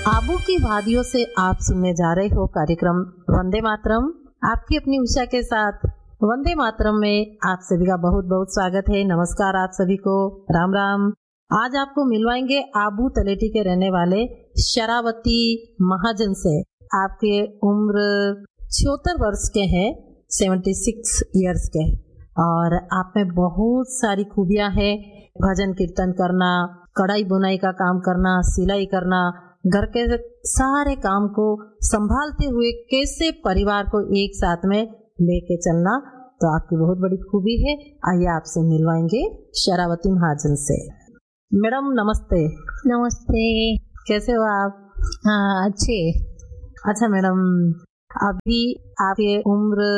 आबू की वादियों से आप सुनने जा रहे हो कार्यक्रम वंदे मातरम। आपकी अपनी उषा के साथ वंदे मातरम में आप सभी का बहुत बहुत स्वागत है। नमस्कार आप सभी को, राम राम। आज आपको मिलवाएंगे आबू तलेटी के रहने वाले शरावती महाजन से। आपके उम्र 76 वर्ष के हैं, 76 इयर्स के, और आप में बहुत सारी खूबियां हैं। भजन कीर्तन करना, कढ़ाई बुनाई का काम करना, सिलाई करना, घर के सारे काम को संभालते हुए कैसे परिवार को एक साथ में लेके चलना, तो आपकी बहुत बड़ी खूबी है। आइए आपसे मिलवाएंगे शरावती महाजन से। मैडम नमस्ते। नमस्ते। कैसे हो आप? हाँ, अच्छे। अच्छा मैडम, अभी आपकी उम्र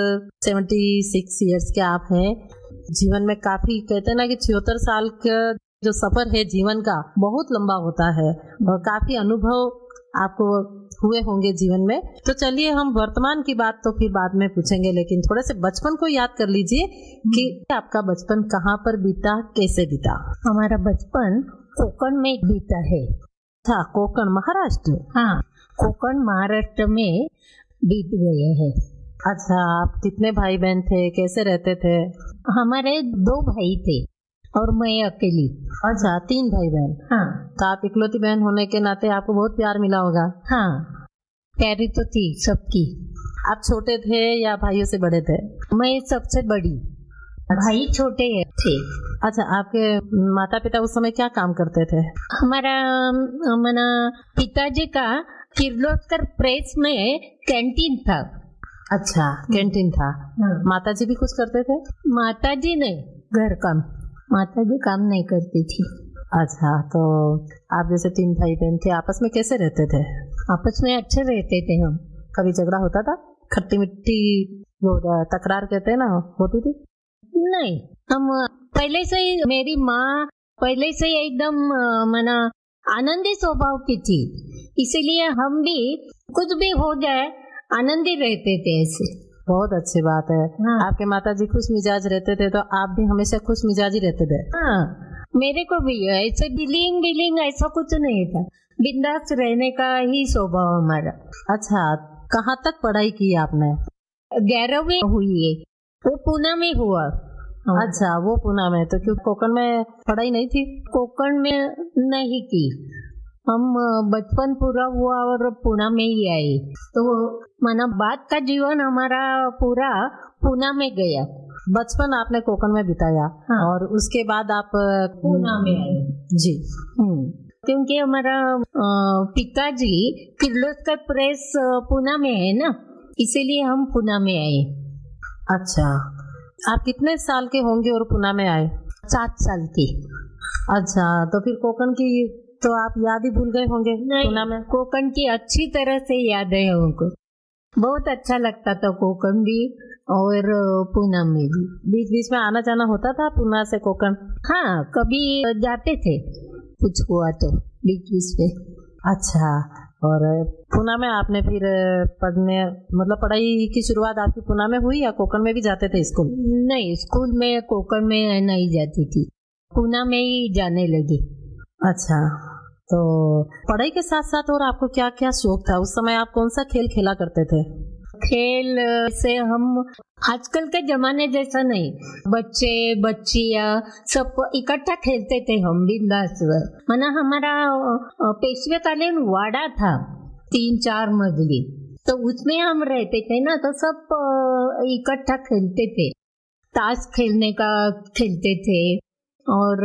76 इयर्स के आप हैं। जीवन में काफी, कहते हैं ना कि 76 साल का जो सफर है जीवन का बहुत लंबा होता है और काफी अनुभव आपको हुए होंगे जीवन में। तो चलिए हम वर्तमान की बात तो फिर बाद में पूछेंगे, लेकिन थोड़े से बचपन को याद कर लीजिए कि आपका बचपन कहाँ पर बीता, कैसे बीता? हमारा बचपन कोकण में बीता है। अच्छा, कोकण महाराष्ट्र? हाँ, कोकण महाराष्ट्र में बीत गए हैं। अच्छा, आप कितने भाई बहन थे, कैसे रहते थे? हमारे 2 भाई थे और मैं अकेली। अच्छा, 3 भाई बहन। हाँ। तो आप इकलौती बहन होने के नाते आपको बहुत प्यार मिला होगा। हाँ, प्यारी तो थी सबकी। आप छोटे थे या भाइयों से बड़े थे? मैं सबसे बड़ी। भाई छोटे थे। अच्छा, आपके माता पिता उस समय क्या काम करते थे? हमारा पिताजी का किर्लोस्कर प्रेस में कैंटीन था। अच्छा, कैंटीन था। हाँ। माताजी भी कुछ करते थे? माताजी नहीं, घर काम। माताजी काम नहीं करती थी। अच्छा, तो आप जैसे 3 भाई बहन थे, आपस में कैसे रहते थे? आपस में अच्छे रहते थे हम। कभी झगड़ा होता था? खट्टी मिट्टी वो तकरार कहते हैं ना, होती थी? नहीं, हम पहले से ही, मेरी माँ पहले से ही एकदम आनंदी स्वभाव की थी, इसीलिए हम भी कुछ भी हो जाए आनंदी रहते थे ऐसे। बहुत अच्छी बात है। हाँ। आपके माताजी खुश मिजाज रहते थे तो आप भी हमेशा खुश मिजाज ही रहते थे? हाँ, मेरे को भी ऐसे बिलिंग ऐसा कुछ नहीं था, बिंदास रहने का ही स्वभाव हमारा। अच्छा, कहाँ तक पढ़ाई की आपने? 11वीं हुई है, वो पुणे में हुआ। अच्छा, वो पुणे में, तो क्यों कोकण में पढ़ाई नहीं थी? कोकण में नहीं की, हम बचपन पूरा हुआ और पुणे में ही आए, तो बाद का जीवन हमारा पूरा पुणे में गया। बचपन आपने कोकण में बिताया। हाँ। और उसके बाद आप पुणे में आए? जी। क्योंकि हमारा पिताजी किर्लोस्कर प्रेस पुणे में है ना, इसीलिए हम पुणे में आए। अच्छा, आप कितने साल के होंगे और पुणे में आए? 7 साल की। अच्छा, तो फिर कोकण की तो आप याद ही भूल गए होंगे? पुणे में कोकण की अच्छी तरह से याद है हमको। बहुत अच्छा लगता था कोकण भी और पुणे में भी। बीच बीच में आना जाना होता था पुणे से कोकण? हाँ, कभी जाते थे, कुछ हुआ तो बीच बीच में। अच्छा, और पुणे में आपने फिर पढ़ने, मतलब पढ़ाई की शुरुआत आपकी पुणे में हुई या कोकण में भी जाते थे स्कूल? नहीं, स्कूल में कोकण में नहीं जाती थी, पुणे में ही जाने लगी। अच्छा, तो पढ़ाई के साथ साथ और आपको क्या क्या शौक था? उस समय आप कौन सा खेल खेला करते थे? खेल से हम आजकल के जमाने जैसा नहीं, बच्चे बच्चियां सब इकट्ठा खेलते थे हम बिंदास। हमारा पेशवेकालीन वाड़ा था 3-4 मजली, तो उसमें हम रहते थे ना, तो सब इकट्ठा खेलते थे। ताश खेलने का खेलते थे और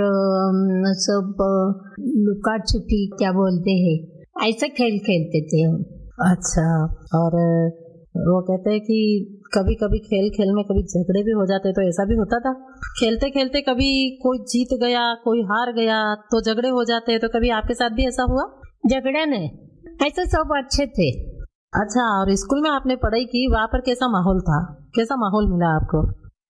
सब लुका छुपी क्या बोलते हैं, ऐसा खेल खेलते थे हम। अच्छा, और वो कहते हैं कि कभी कभी खेल खेल में कभी झगड़े भी हो जाते, तो ऐसा भी होता था? खेलते खेलते कभी कोई जीत गया, कोई हार गया, तो झगड़े हो जाते, तो कभी आपके साथ भी ऐसा हुआ? झगड़ा नहीं, ऐसे सब अच्छे थे। अच्छा, और स्कूल में आपने पढ़ाई की, वहाँ पर कैसा माहौल था, कैसा माहौल मिला आपको?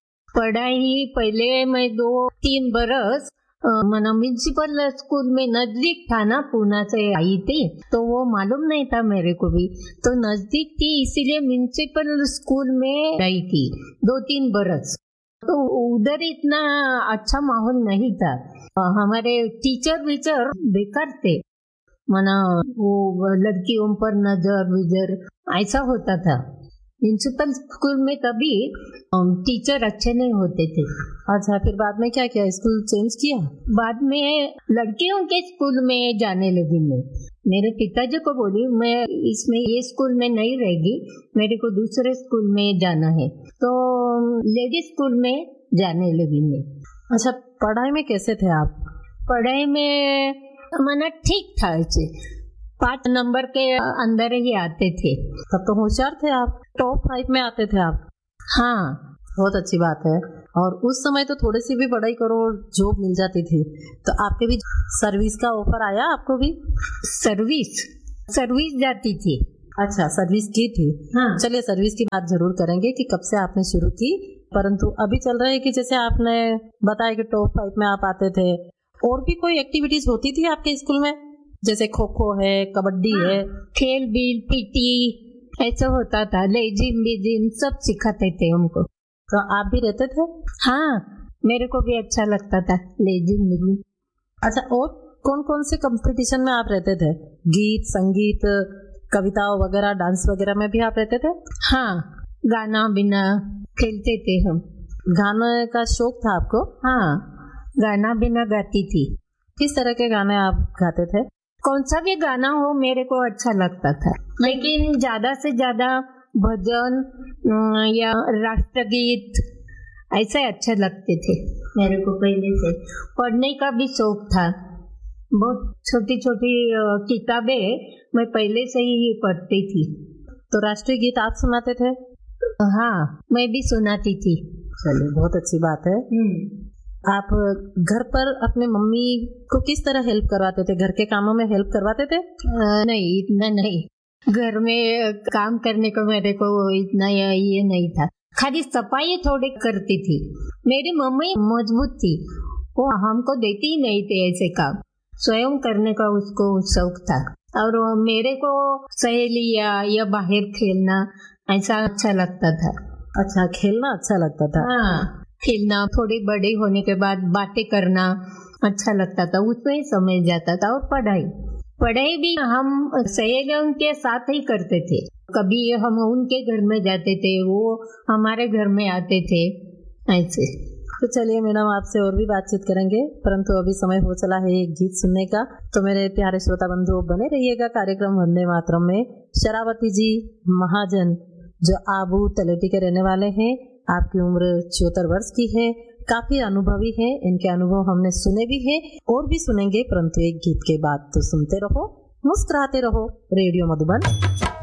पढ़ाई पहले मैं 2-3 बरस म्यूनिसिपल स्कूल में, नजदीक था ना, पुणे से आई थी, तो वो मालूम नहीं था मेरे को भी, तो नजदीक थी इसीलिए म्यूनिसिपल स्कूल में रही थी 2-3 बरस। तो उधर इतना अच्छा माहौल नहीं था, हमारे टीचर बेकार थे, माना वो लड़कियों पर नजर विजर ऐसा होता था। म्यूनिसिपल स्कूल में तभी टीचर अच्छे नहीं होते थे। अच्छा, फिर बाद में क्या किया, स्कूल चेंज किया? बाद में लड़कियों के स्कूल में जाने लगी मैं। मेरे पिताजी को बोली मैं इसमें ये स्कूल में नहीं रहेगी, मेरे को दूसरे स्कूल में जाना है, तो लेडीज स्कूल में जाने लगी मैं। अच्छा, पढ़ाई में कैसे थे आप? पढ़ाई में माना ठीक था, ऐसे 5 नंबर के अंदर ही आते थे। तब तो होशियार थे आप, टॉप 5 में आते थे आप। हाँ, बहुत अच्छी बात है। और उस समय तो थोड़ी सी भी पढ़ाई करो जॉब मिल जाती थी, तो आपके भी सर्विस का ऑफर आया आपको भी? सर्विस जाती थी। अच्छा, सर्विस की थी। हाँ। चलिए, सर्विस की बात जरूर करेंगे कि कब से आपने शुरू की, परंतु अभी चल रहा है कि जैसे आपने बताया कि टॉप 5 में आप आते थे, और भी कोई एक्टिविटीज होती थी आपके स्कूल में, जैसे खो खो है, कबड्डी है? खेल बिल, पीटी ऐसा होता था, लेजिम बेजिम सब सिखाते थे हमको। तो आप भी रहते थे? हाँ, मेरे को भी अच्छा लगता था लेजिम बेजिम। अच्छा, और कौन कौन से कंपटीशन में आप रहते थे? गीत, संगीत, कविताओं वगैरह, डांस वगैरह में भी आप रहते थे? हाँ, गाना बिना खेलते थे हम। गाने का शौक था आपको? हाँ, गाना बिना गाती थी। किस तरह के गाने आप गाते थे? कौन सा भी गाना हो मेरे को अच्छा लगता था, लेकिन ज्यादा से ज्यादा भजन या राष्ट्रगीत ऐसे अच्छे लगते थे मेरे को पहले से। पढ़ने का भी शौक था, बहुत छोटी छोटी किताबें मैं पहले से ही पढ़ती थी। तो राष्ट्रीय गीत आप सुनाते थे? हाँ, मैं भी सुनाती थी। चलिए, बहुत अच्छी बात है। आप घर पर अपने मम्मी को किस तरह हेल्प करवाते थे? घर के कामों में हेल्प करवाते थे? नहीं, इतना नहीं। घर में काम करने को मेरे को इतना ये नहीं था, खाली सफाई थोड़ी करती थी। मेरी मम्मी मजबूत थी, वो हमको देती ही नहीं थे ऐसे काम, स्वयं करने का उसको शौक था। और मेरे को सहेलियां या बाहर खेलना ऐसा अच्छा लगता था। अच्छा, खेलना अच्छा लगता था? हाँ, खेलना, थोड़ी बड़ी होने के बाद बातें करना अच्छा लगता था, उसमें ही समय जाता था। और पढ़ाई भी हम सहेलियों के साथ ही करते थे। कभी हम उनके घर में जाते थे, वो हमारे घर में आते थे, ऐसे। तो चलिए मैडम, आपसे और भी बातचीत करेंगे, परंतु अभी समय हो चला है एक गीत सुनने का। तो मेरे प्यारे श्रोता बंधु, बने रहिएगा कार्यक्रम वंदे मातरम में। शरावती जी महाजन, जो आबू तलेटी के रहने वाले हैं, आपकी उम्र 74 वर्ष की है, काफी अनुभवी है। इनके अनुभव हमने सुने भी हैं और भी सुनेंगे, परंतु एक गीत के बाद। तो सुनते रहो, मुस्कुराते रहो, रेडियो मधुबन।